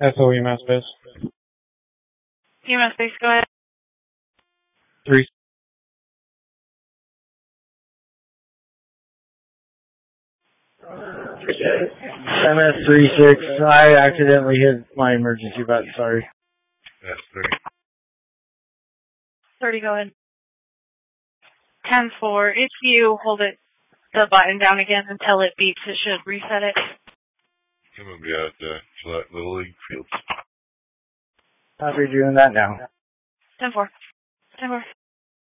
SO EMS base. EMS base, go ahead. 3. MS-36, I accidentally hit my emergency button, sorry. That's 30. 30, go ahead. 10-4, if you hold the button down again until it beeps, it should reset it. I'm going to be out at Gillette Little League Field. Copy, doing that now. 10-4. 10-4.